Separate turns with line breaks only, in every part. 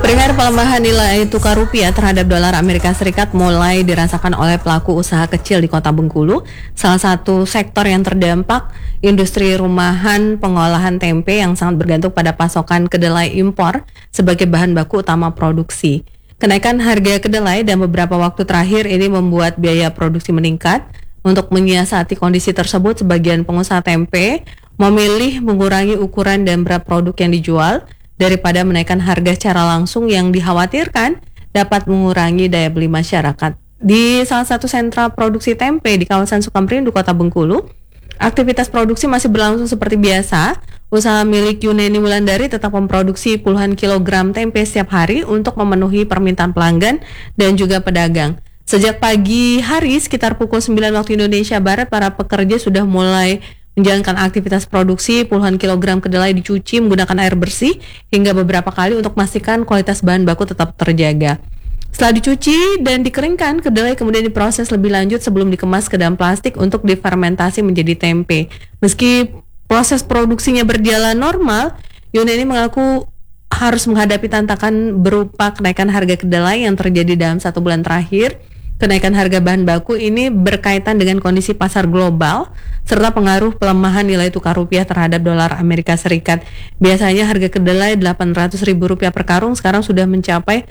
Pendengar, pelemahan nilai tukar rupiah terhadap dolar Amerika Serikat mulai dirasakan oleh pelaku usaha kecil di Kota Bengkulu. Salah satu sektor yang terdampak, industri rumahan pengolahan tempe yang sangat bergantung pada pasokan kedelai impor sebagai bahan baku utama produksi. Kenaikan harga kedelai dan beberapa waktu terakhir ini membuat biaya produksi meningkat. Untuk menyiasati kondisi tersebut, sebagian pengusaha tempe memilih mengurangi ukuran dan berat produk yang dijual daripada menaikkan harga secara langsung yang dikhawatirkan dapat mengurangi daya beli masyarakat. Di salah satu sentra produksi tempe di kawasan Sukamrindu, Kota Bengkulu, aktivitas produksi masih berlangsung seperti biasa. Usaha milik Yuneni Wulandari tetap memproduksi puluhan kilogram tempe setiap hari untuk memenuhi permintaan pelanggan dan juga pedagang. Sejak pagi hari sekitar pukul 9 waktu Indonesia Barat, para pekerja sudah mulai menjalankan aktivitas produksi. Puluhan kilogram kedelai dicuci menggunakan air bersih hingga beberapa kali untuk memastikan kualitas bahan baku tetap terjaga. Setelah dicuci dan dikeringkan, kedelai kemudian diproses lebih lanjut sebelum dikemas ke dalam plastik untuk difermentasi menjadi tempe. Meski proses produksinya berjalan normal, Yuneni mengaku harus menghadapi tantangan berupa kenaikan harga kedelai yang terjadi dalam 1 bulan terakhir. Kenaikan harga bahan baku ini berkaitan dengan kondisi pasar global serta pengaruh pelemahan nilai tukar rupiah terhadap dolar Amerika Serikat. Biasanya harga kedelai Rp800.000 per karung, sekarang sudah mencapai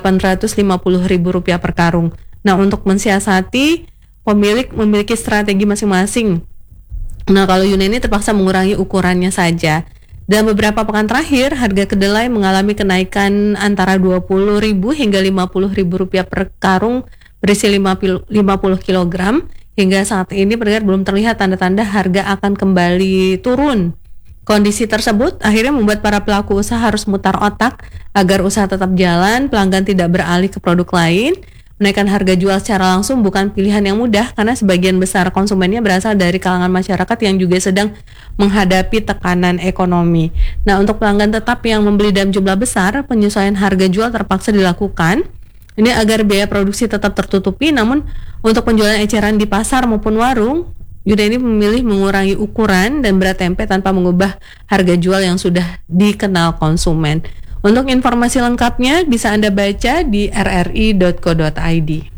Rp850.000 per karung. Nah, untuk mensiasati, pemilik memiliki strategi masing-masing. Nah, kalau Yuneni terpaksa mengurangi ukurannya saja. Dalam beberapa pekan terakhir, harga kedelai mengalami kenaikan antara Rp20.000 hingga Rp50.000 per karung berisi 50 kg. Hingga saat ini pendengar belum terlihat tanda-tanda harga akan kembali turun. Kondisi tersebut akhirnya membuat para pelaku usaha harus mutar otak agar usaha tetap jalan, pelanggan tidak beralih ke produk lain. Menaikkan harga jual secara langsung bukan pilihan yang mudah karena sebagian besar konsumennya berasal dari kalangan masyarakat yang juga sedang menghadapi tekanan ekonomi. Nah, untuk pelanggan tetap yang membeli dalam jumlah besar, penyesuaian harga jual terpaksa dilakukan. Ini agar biaya produksi tetap tertutupi, namun untuk penjualan eceran di pasar maupun warung, Yuneni memilih mengurangi ukuran dan berat tempe tanpa mengubah harga jual yang sudah dikenal konsumen. Untuk informasi lengkapnya bisa Anda baca di rri.co.id.